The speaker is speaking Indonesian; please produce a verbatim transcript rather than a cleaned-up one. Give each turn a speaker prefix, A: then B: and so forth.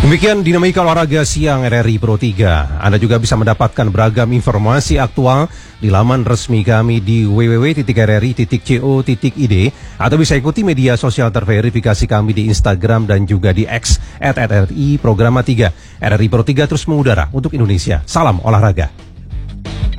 A: Demikian dinamika olahraga siang R R I Pro tiga. Anda juga bisa mendapatkan beragam informasi aktual di laman resmi kami di w w w titik r r i titik co titik i d atau bisa ikuti media sosial terverifikasi kami di Instagram dan juga di X at R R I Programa tiga. R R I Pro tiga terus mengudara untuk Indonesia. Salam olahraga.